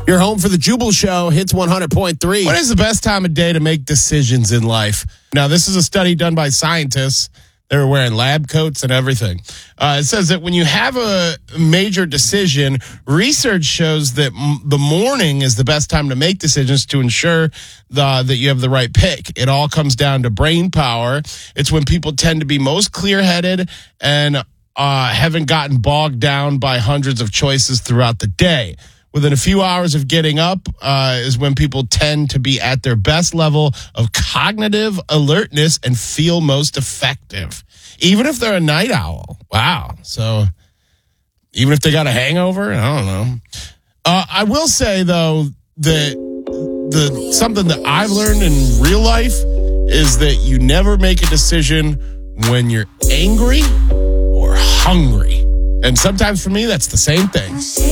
You're home for the Jubal Show, Hits 100.3. When is the best time of day to make decisions in life? Now, this is a study done by scientists. They were wearing lab coats and everything. It says that when you have a major decision, research shows that the morning is the best time to make decisions to ensure that you have the right pick. It all comes down to brain power. It's when people tend to be most clear-headed and haven't gotten bogged down by hundreds of choices throughout the day. Within a few hours of getting up is when people tend to be at their best level of cognitive alertness and feel most effective, even if they're a night owl. Wow. So even if they got a hangover, I don't know. I will say, though, that something that I've learned in real life is that you never make a decision when you're angry or hungry. And sometimes for me, that's the same thing.